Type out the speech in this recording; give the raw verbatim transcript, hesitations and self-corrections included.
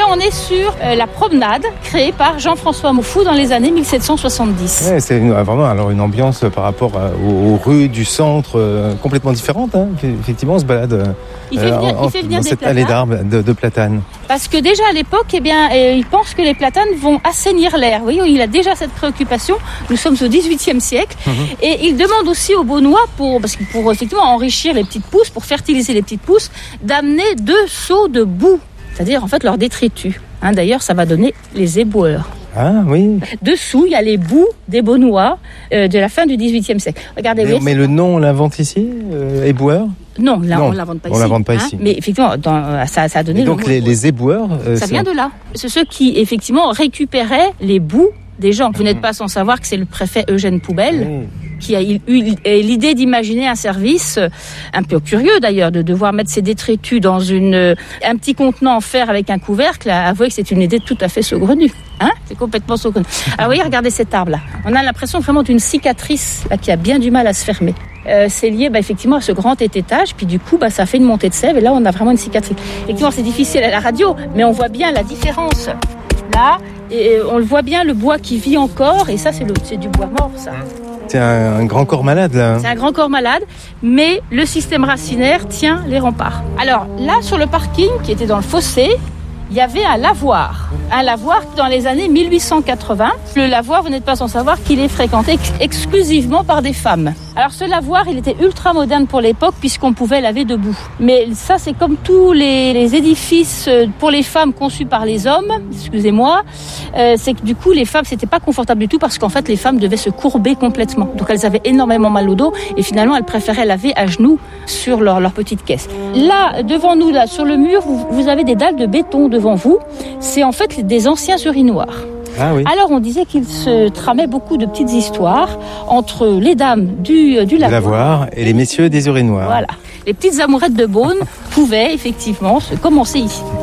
on est sur euh, la promenade créée par Jean-François Moufou dans les années mille sept cent soixante-dix. Ouais, c'est une, vraiment alors une ambiance par rapport à, aux, aux rues du centre euh, complètement différente. Hein. Effectivement, on se balade euh, il fait venir, en, il fait venir dans des cette platanes. allée d'arbres de, de platanes. Parce que déjà à l'époque, eh bien, euh, il pense que les platanes vont assainir l'air. Vous voyez, il a déjà cette préoccupation. Nous sommes au dix-huitième siècle. Mmh. Et il demande aussi aux Beaunois, pour, parce que pour effectivement enrichir les petites pousses, pour fertiliser les petites pousses, d'amener deux seaux de boue. C'est-à-dire, en fait, leur détritus. Hein, d'ailleurs, ça va donner les éboueurs. Ah oui. Dessous, il y a les boues des Beaunois euh, de la fin du dix-huitième siècle. Regardez. Mais, mais le nom, on l'invente ici, euh, éboueur ? Non, là, non, on ne l'invente pas on ici. On l'invente pas hein, ici. Mais effectivement, dans, ça, ça a donné. Et donc le les, les éboueurs. Euh, ça vient de là. C'est ceux qui effectivement récupéraient les boues des gens. Vous mmh. n'êtes pas sans savoir que c'est le préfet Eugène Poubelle. Mmh. qui a eu l'idée d'imaginer un service un peu curieux d'ailleurs, de devoir mettre ses détritus dans une, un petit contenant en fer avec un couvercle. Avouez que c'est une idée tout à fait saugrenue. Hein, c'est complètement saugrenu. Alors voyez, regardez cet arbre-là. On a l'impression vraiment d'une cicatrice là, qui a bien du mal à se fermer. Euh, c'est lié bah, effectivement à ce grand étage, puis du coup bah, ça fait une montée de sève et là on a vraiment une cicatrice. Effectivement c'est difficile à la radio, mais on voit bien la différence. Là, et on le voit bien, le bois qui vit encore, et ça c'est, le, c'est du bois mort ça. C'est un, un grand corps malade là. C'est un grand corps malade, mais le système racinaire tient les remparts. Alors là, sur le parking qui était dans le fossé, il y avait un lavoir. Un lavoir dans les années mille huit cent quatre-vingts. Le lavoir, vous n'êtes pas sans savoir qu'il est fréquenté ex- exclusivement par des femmes. Alors ce lavoir, il était ultra moderne pour l'époque puisqu'on pouvait laver debout. Mais ça, c'est comme tous les, les édifices pour les femmes conçus par les hommes, excusez-moi, euh, c'est que du coup, les femmes, c'était pas confortable du tout parce qu'en fait, les femmes devaient se courber complètement. Donc elles avaient énormément mal au dos et finalement, elles préféraient laver à genoux sur leur, leur petite caisse. Là, devant nous, là, sur le mur, vous, vous avez des dalles de béton devant vous. C'est en fait des anciens urinoirs. Ah oui. Alors on disait qu'il se tramait beaucoup de petites histoires entre les dames du, du lavoir, lavoir et les messieurs des urinoirs. Voilà. Les petites amourettes de Beaune pouvaient effectivement se commencer ici.